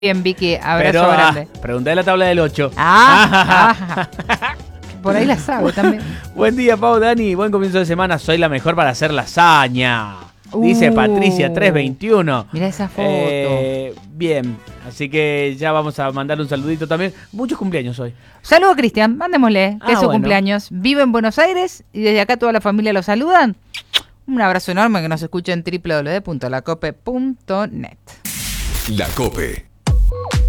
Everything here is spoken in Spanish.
Bien, Vicky, abrazo grande. Pregunté la tabla del 8. Por ahí la sabe también. Buen día, Pau, Dani. Buen comienzo de semana. Soy la mejor para hacer lasaña. Dice Patricia 321. Mirá esa foto. Bien, así que ya vamos a mandarle un saludito también. Muchos cumpleaños hoy. Saludo a Cristian, mándemosle, que es su bueno. cumpleaños. Vive en Buenos Aires y desde acá toda la familia lo saludan. Un abrazo enorme, que nos escuchen en www.lacope.net. La Cope.